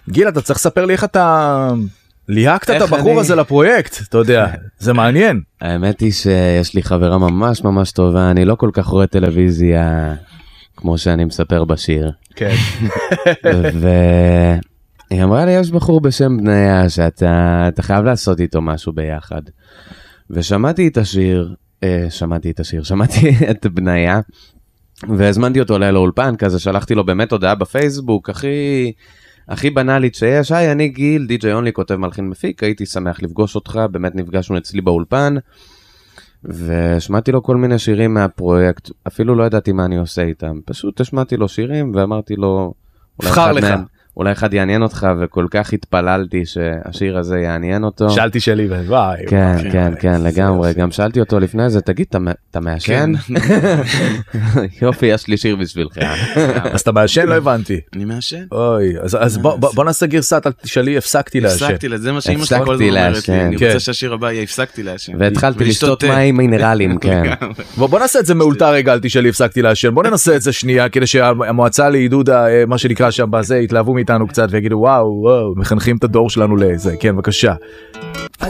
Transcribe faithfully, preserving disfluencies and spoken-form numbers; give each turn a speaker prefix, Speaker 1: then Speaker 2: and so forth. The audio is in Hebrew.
Speaker 1: גיל, אתה צריך לספר לי איך אתה ליהקת את הבחור הזה לפרויקט, אתה יודע, זה מעניין.
Speaker 2: האמת היא שיש לי חברה ממש ממש טובה, אני לא כל כך רואה טלוויזיה כמו שאני מספר בשיר.
Speaker 1: כן.
Speaker 2: והיא אמרה לי, יש בחור בשם בניה שאתה חייב לעשות איתו משהו ביחד. ושמעתי את השיר, שמעתי את השיר, שמעתי את בניה, והזמנתי אותו עליה לאולפן, כזה שלחתי לו באמת הודעה בפייסבוק, הכי, הכי בנאלית שיש, היי, אני גיל, די-ג'יי אונלי, כותב מלחין מפיק, הייתי שמח לפגוש אותך, באמת נפגשנו אצלי באולפן, ושמעתי לו כל מיני שירים מהפרויקט, אפילו לא ידעתי מה אני עושה איתם, פשוט השמעתי לו שירים, ואמרתי לו,
Speaker 1: בחר לך.
Speaker 2: מהם, אולי אחד יעניין אותך, וכל כך התפללתי שהשיר הזה יעניין אותו.
Speaker 1: שאלתי שלי, וואי.
Speaker 2: כן, כן, כן, לגמרי. גם שאלתי אותו לפני זה, תגיד, אתה מעשן? יופי, יש לי שיר בשבילך.
Speaker 1: אז אתה מעשן? לא הבנתי.
Speaker 3: אני מעשן.
Speaker 1: אוי, אז בוא נעשה גרסת, שלי הפסקתי לעשן.
Speaker 3: הפסקתי לעשן, זה מה שאמא שלי כל הזמן אומרת לי. אני רוצה שהשיר הבא יהיה, הפסקתי לעשן.
Speaker 2: והתחלתי לשתות מים מינרלים, כן.
Speaker 1: בוא נעשה את זה מאולתר רגע, שלי הפסקתי לעשן. בוא ננסה את זה שנייה, כדי שהמועצה לעידוד, מה שנקרא שם בזה, יתלהבו מאיתנו קצת ויגידו וואו, וואו, מחנכים את הדור שלנו לזה. כן, בבקשה.